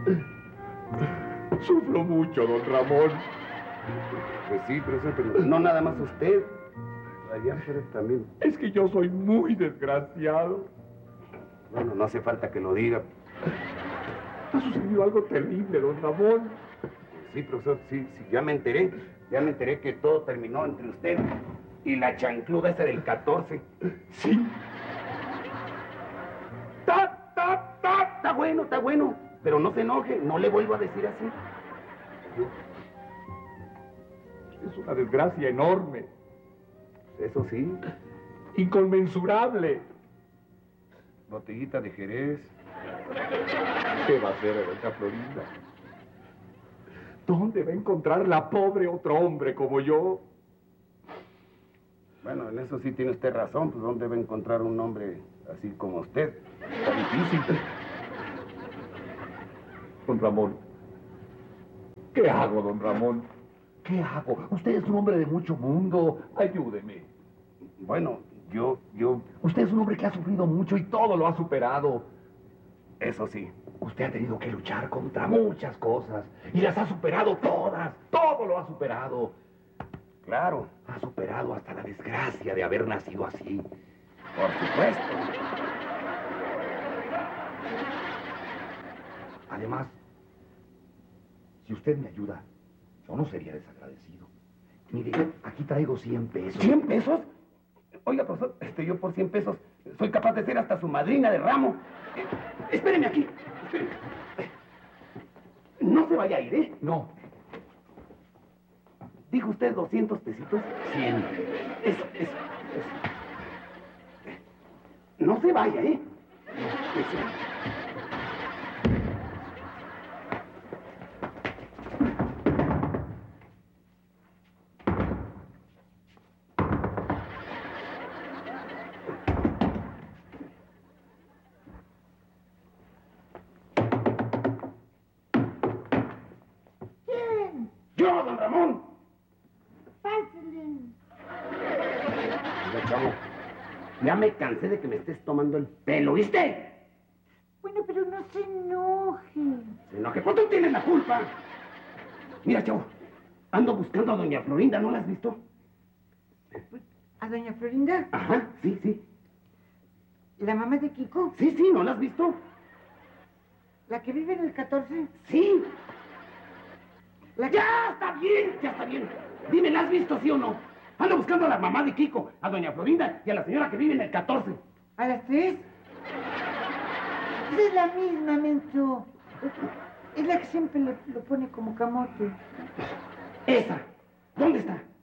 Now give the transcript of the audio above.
Sufro mucho, don Ramón. Pues sí, profesor, pero no nada más usted. Allá afuera también. Es que yo soy muy desgraciado. Bueno, no hace falta que lo diga. Ha sucedido algo terrible, don Ramón. Sí, profesor, sí, ya me enteré. Ya me enteré que todo terminó entre usted y la chancluda esa del 14. Sí. Está bueno. Pero no se enoje, no le vuelvo a decir así. Es una desgracia enorme. Eso sí. Inconmensurable. Botellita de Jerez. ¿Qué va a hacer doña Florinda? ¿Dónde va a encontrar la pobre otro hombre como yo? Bueno, en eso sí tiene usted razón. Pues ¿dónde va a encontrar un hombre así como usted? Está difícil. Don Ramón. ¿Qué hago, don Ramón? ¿Qué hago? Usted es un hombre de mucho mundo. Ayúdeme. Bueno, yo... Usted es un hombre que ha sufrido mucho y todo lo ha superado. Eso sí. Usted ha tenido que luchar contra muchas cosas y las ha superado todas. Todo lo ha superado. Claro. Ha superado hasta la desgracia de haber nacido así. Por supuesto. Además, si usted me ayuda, yo no sería desagradecido. Mire, aquí traigo 100 pesos. ¿100 pesos? Oiga, profesor, yo por 100 pesos soy capaz de ser hasta su madrina de ramo. Espéreme aquí. Espéreme. No se vaya a ir, ¿eh? No. ¿Dijo usted 200 pesitos? 100. Eso. No se vaya, ¿eh? Eso. ¡Yo, don Ramón! Pásale. Oiga, chavo, ya me cansé de que me estés tomando el pelo, ¿viste? Bueno, pero no se enoje. Se enoje, pues tú tienes la culpa. Mira, chavo, ando buscando a doña Florinda, ¿no la has visto? ¿A doña Florinda? Ajá, sí. ¿La mamá de Kiko? Sí, ¿no la has visto? ¿La que vive en el 14? Sí. ¿La que... Ya está bien. Dime, ¿la has visto, sí o no? Ando buscando a la mamá de Kiko, a doña Florinda y a la señora que vive en el 14. ¿A las 3? Es la misma, menso. Es la que siempre lo pone como camote. Esa. ¿Dónde está?